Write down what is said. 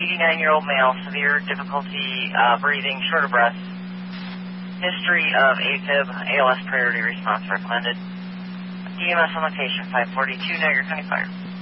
89-year-old male, severe difficulty breathing, short of breath. History of AFib, ALS priority response recommended. EMS on location, 542, Niagara County Fire.